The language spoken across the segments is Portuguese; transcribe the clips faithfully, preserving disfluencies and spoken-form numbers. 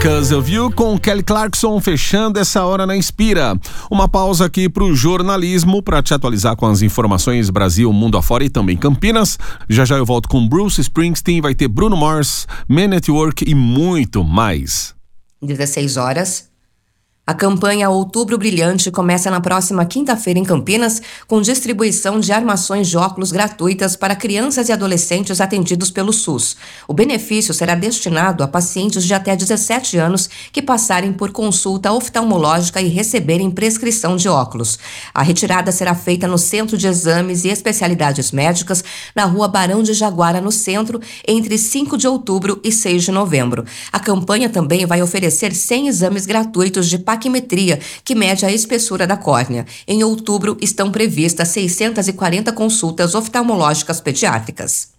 'Cause of You com Kelly Clarkson fechando essa hora na Inspira. Uma pausa aqui pro jornalismo para te atualizar com as informações Brasil, mundo afora e também Campinas. Já já eu volto com Bruce Springsteen, vai ter Bruno Mars, Man at Work e muito mais. dezesseis horas. A campanha Outubro Brilhante começa na próxima quinta-feira em Campinas, com distribuição de armações de óculos gratuitas para crianças e adolescentes atendidos pelo SUS. O benefício será destinado a pacientes de até dezessete anos que passarem por consulta oftalmológica e receberem prescrição de óculos. A retirada será feita no Centro de Exames e Especialidades Médicas, na Rua Barão de Jaguara, no centro, entre cinco de outubro e seis de novembro. A campanha também vai oferecer cem exames gratuitos de paquimetria, que mede a espessura da córnea. Em outubro, estão previstas seiscentas e quarenta consultas oftalmológicas pediátricas.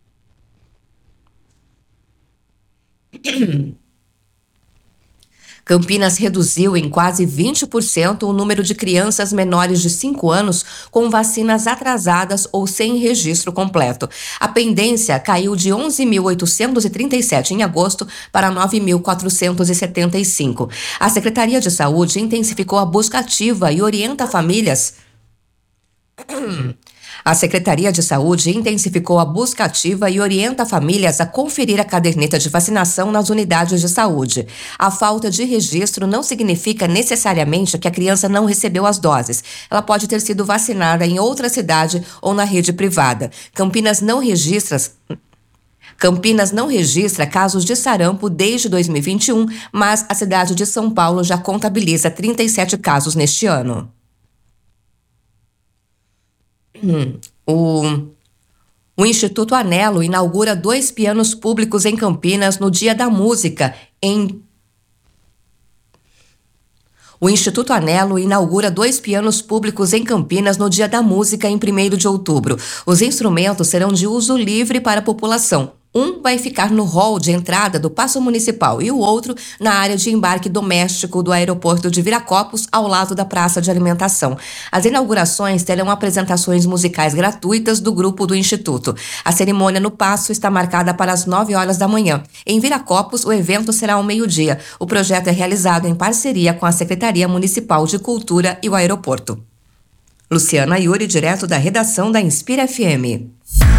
Campinas reduziu em quase vinte por cento o número de crianças menores de cinco anos com vacinas atrasadas ou sem registro completo. A pendência caiu de onze mil oitocentos e trinta e sete em agosto para nove mil quatrocentos e setenta e cinco. A Secretaria de Saúde intensificou a busca ativa e orienta famílias... A Secretaria de Saúde intensificou a busca ativa e orienta famílias a conferir a caderneta de vacinação nas unidades de saúde. A falta de registro não significa necessariamente que a criança não recebeu as doses. Ela pode ter sido vacinada em outra cidade ou na rede privada. Campinas não registra... Campinas não registra casos de sarampo desde dois mil e vinte e um, mas a cidade de São Paulo já contabiliza trinta e sete casos neste ano. Hum, o, o Instituto Anelo inaugura dois pianos públicos em Campinas no Dia da Música. Em... O Instituto Anelo inaugura dois pianos públicos em Campinas no Dia da Música em primeiro de outubro. Os instrumentos serão de uso livre para a população. Um vai ficar no hall de entrada do Paço Municipal e o outro na área de embarque doméstico do aeroporto de Viracopos, ao lado da praça de alimentação. As inaugurações terão apresentações musicais gratuitas do grupo do Instituto. A cerimônia no Paço está marcada para as nove horas da manhã. Em Viracopos, o evento será ao meio-dia. O projeto é realizado em parceria com a Secretaria Municipal de Cultura e o aeroporto. Luciana Yuri, direto da redação da Inspira F M.